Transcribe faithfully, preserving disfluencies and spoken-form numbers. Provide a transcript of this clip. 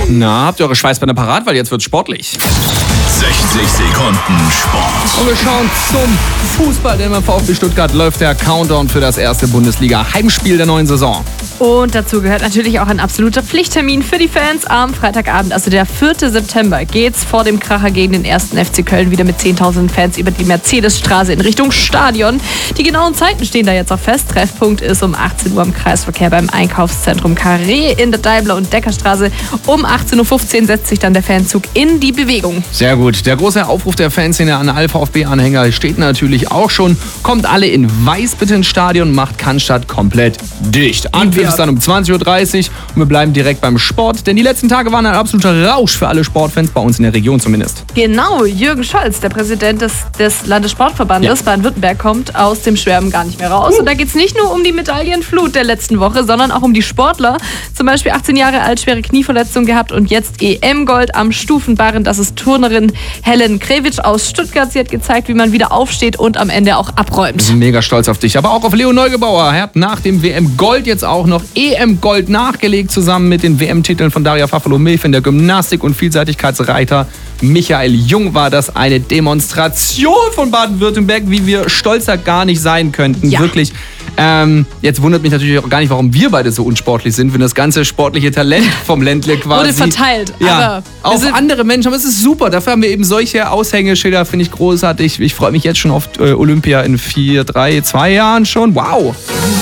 Na, habt ihr eure Schweißbänder parat, weil jetzt wird's sportlich. sechzig Sekunden Sport. Und wir schauen zum Fußball, denn beim VfB Stuttgart läuft der Countdown für das erste Bundesliga-Heimspiel der neuen Saison. Und dazu gehört natürlich auch ein absoluter Pflichttermin für die Fans am Freitagabend. Also der vierte September geht's vor dem Kracher gegen den ersten F C Köln wieder mit zehntausend Fans über die Mercedesstraße in Richtung Stadion. Die genauen Zeiten stehen da jetzt auch fest. Treffpunkt ist um achtzehn Uhr im Kreisverkehr beim Einkaufszentrum Carré in der Daimler- und Deckerstraße. Um achtzehn Uhr fünfzehn setzt sich dann der Fanzug in die Bewegung. Sehr gut. Der große Aufruf der Fanszene an alle VfB-Anhänger steht natürlich auch schon. Kommt alle in Weiß bitte ins Stadion, macht Cannstatt komplett dicht. Anpfiff ist dann um zwanzig Uhr dreißig und wir bleiben direkt beim Sport, denn die letzten Tage waren ein absoluter Rausch für alle Sportfans, bei uns in der Region zumindest. Genau, Jürgen Scholz, der Präsident des, des Landessportverbandes Ja. Baden-Württemberg, kommt aus dem Schwärmen gar nicht mehr raus. Uh. Und da geht es nicht nur um die Medaillenflut der letzten Woche, sondern auch um die Sportler. Zum Beispiel achtzehn Jahre alt, schwere Knieverletzung gehabt und jetzt E M-Gold am Stufenbarren. Das ist Turnerin Helen Krewitsch aus Stuttgart. Sie hat gezeigt, wie man wieder aufsteht und am Ende auch abräumt. Wir sind mega stolz auf dich, aber auch auf Leo Neugebauer. Er hat nach dem W M-Gold jetzt auch noch E M-Gold nachgelegt, zusammen mit den W M-Titeln von Daria Fafalo-Milf in der Gymnastik und Vielseitigkeitsreiter Michael Jung. War das eine Demonstration von Baden-Württemberg, wie wir stolzer gar nicht sein könnten. Ja. Wirklich. Ähm, jetzt wundert mich natürlich auch gar nicht, warum wir beide so unsportlich sind, wenn das ganze sportliche Talent vom Ländle quasi... Wurde verteilt. Ja, aber auf andere Menschen. Aber es ist super. Dafür haben wir eben solche Aushängeschilder, finde ich großartig. Ich freue mich jetzt schon auf äh, Olympia in vier, drei, zwei Jahren schon. Wow.